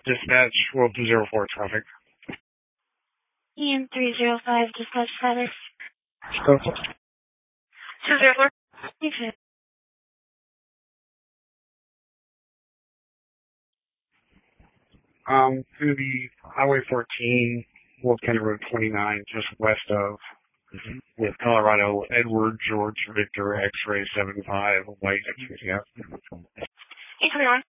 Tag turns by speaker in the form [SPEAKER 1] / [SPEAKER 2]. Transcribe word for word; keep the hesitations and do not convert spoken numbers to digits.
[SPEAKER 1] Dispatch, World two zero four traffic.
[SPEAKER 2] E M three zero five, dispatch status.
[SPEAKER 1] Go.
[SPEAKER 2] two zero four. Okay.
[SPEAKER 1] Um, to the Highway fourteen, Wolf County Road twenty-nine, just west of, mm-hmm. with Colorado, Edward George Victor X-ray seven five, white X-ray, yeah.
[SPEAKER 2] eight twenty-one.